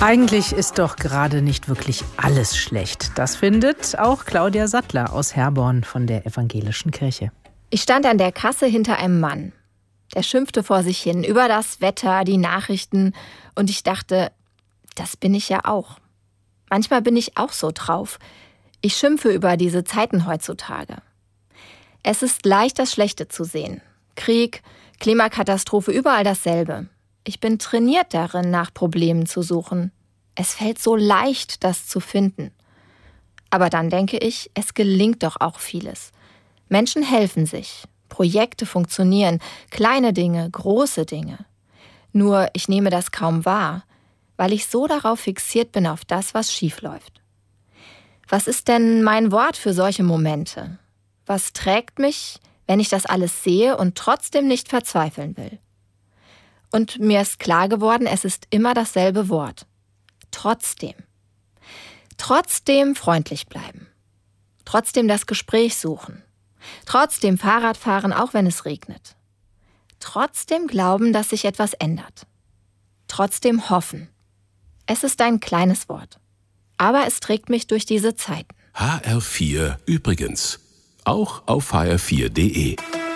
Eigentlich ist doch gerade nicht wirklich alles schlecht. Das findet auch Claudia Sattler aus Herborn von der Evangelischen Kirche. Ich stand an der Kasse hinter einem Mann. Der schimpfte vor sich hin über das Wetter, die Nachrichten. Und ich dachte, das bin ich ja auch. Manchmal bin ich auch so drauf. Ich schimpfe über diese Zeiten heutzutage. Es ist leicht, das Schlechte zu sehen. Krieg, Klimakatastrophe, überall dasselbe. Ich bin trainiert darin, nach Problemen zu suchen. Es fällt so leicht, das zu finden. Aber dann denke ich, es gelingt doch auch vieles. Menschen helfen sich. Projekte funktionieren. Kleine Dinge, große Dinge. Nur ich nehme das kaum wahr, weil ich so darauf fixiert bin auf das, was schiefläuft. Was ist denn mein Wort für solche Momente? Was trägt mich, wenn ich das alles sehe und trotzdem nicht verzweifeln will? Und mir ist klar geworden, es ist immer dasselbe Wort. Trotzdem. Trotzdem freundlich bleiben. Trotzdem das Gespräch suchen. Trotzdem Fahrrad fahren, auch wenn es regnet. Trotzdem glauben, dass sich etwas ändert. Trotzdem hoffen. Es ist ein kleines Wort. Aber es trägt mich durch diese Zeiten. HR4 übrigens. Auch auf hr4.de.